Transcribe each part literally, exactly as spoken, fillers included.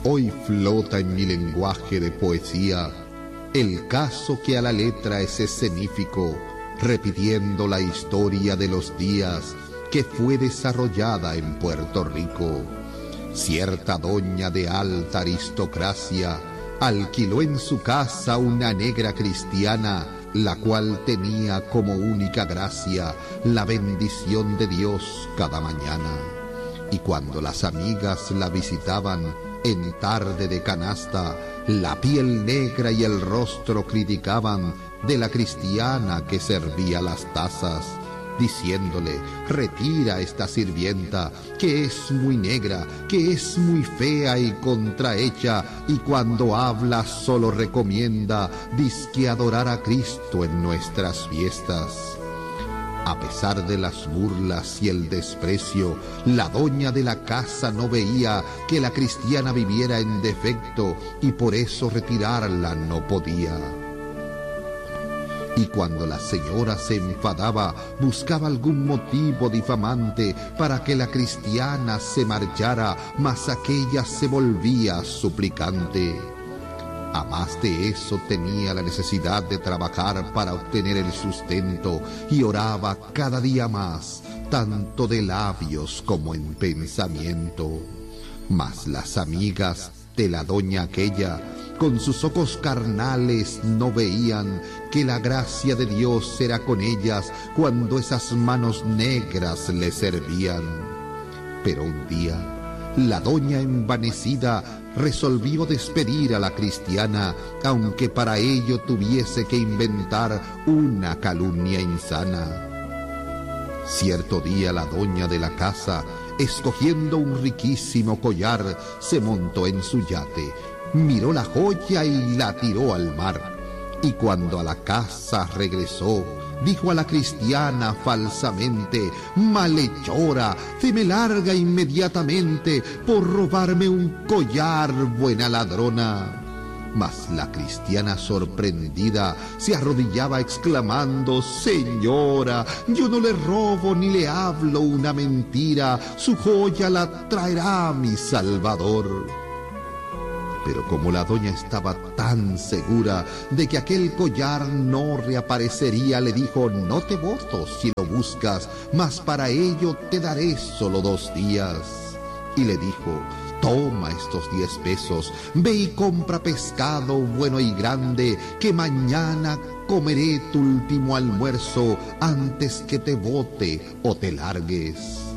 Hoy flota en mi lenguaje de poesía el caso que a la letra es escenífico, repitiendo la historia de los días que fue desarrollada en Puerto Rico. Cierta doña de alta aristocracia alquiló en su casa una negra cristiana, la cual tenía como única gracia la bendición de Dios cada mañana. Y cuando las amigas la visitaban en tarde de canasta, la piel negra y el rostro criticaban de la cristiana que servía las tazas, diciéndole: retira esta sirvienta, que es muy negra, que es muy fea y contrahecha, y cuando habla solo recomienda dizque adorar a Cristo en nuestras fiestas. A pesar de las burlas y el desprecio, la doña de la casa no veía que la cristiana viviera en defecto y por eso retirarla no podía. Y cuando la señora se enfadaba, buscaba algún motivo difamante para que la cristiana se marchara, mas aquella se volvía suplicante. A más de eso tenía la necesidad de trabajar para obtener el sustento y oraba cada día más, tanto de labios como en pensamiento. Mas las amigas de la doña aquella, con sus ojos carnales no veían que la gracia de Dios era con ellas cuando esas manos negras le servían. Pero un día la doña envanecida resolvió despedir a la cristiana, aunque para ello tuviese que inventar una calumnia insana. Cierto día la doña de la casa, escogiendo un riquísimo collar, se montó en su yate, miró la joya y la tiró al mar. Y cuando a la casa regresó, dijo a la cristiana falsamente: malhechora, te me larga inmediatamente por robarme un collar, buena ladrona. Mas la cristiana sorprendida se arrodillaba exclamando: señora, yo no le robo ni le hablo una mentira, su joya la traerá mi Salvador. Pero como la doña estaba tan segura de que aquel collar no reaparecería, le dijo: no te voto si lo buscas, mas para ello te daré solo dos días. Y le dijo: toma estos diez pesos, ve y compra pescado bueno y grande, que mañana comeré tu último almuerzo antes que te bote o te largues.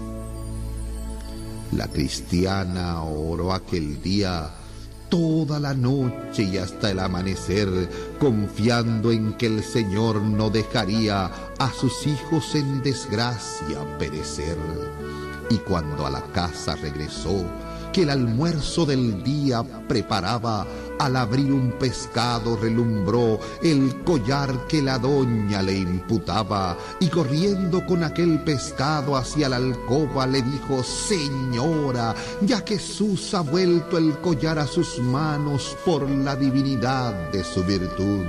La cristiana oró aquel día toda la noche y hasta el amanecer, confiando en que el Señor no dejaría a sus hijos en desgracia perecer. Y cuando a la casa regresó, que el almuerzo del día preparaba, al abrir un pescado relumbró el collar que la doña le imputaba, y corriendo con aquel pescado hacia la alcoba le dijo: señora, ya Jesús ha vuelto el collar a sus manos por la divinidad de su virtud.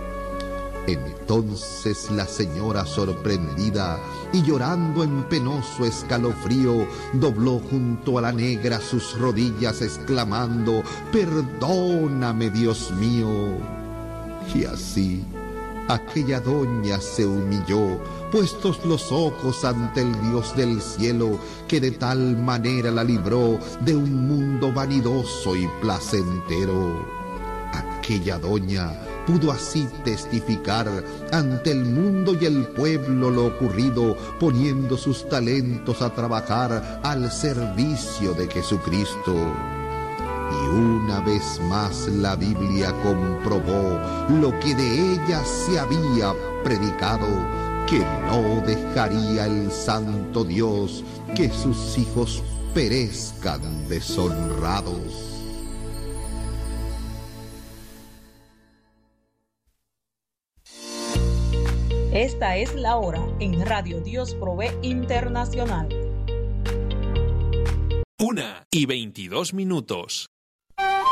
Entonces la señora, sorprendida y llorando en penoso escalofrío, dobló junto a la negra sus rodillas exclamando: perdóname, Dios mío. Y así aquella doña se humilló, puestos los ojos ante el Dios del cielo, que de tal manera la libró de un mundo vanidoso y placentero. Aquella doña pudo así testificar ante el mundo y el pueblo lo ocurrido, poniendo sus talentos a trabajar al servicio de Jesucristo. Y una vez más la Biblia comprobó lo que de ella se había predicado, que no dejaría el santo Dios que sus hijos perezcan deshonrados. Esta es la hora en Radio Dios Provee Internacional. Una y veintidós minutos.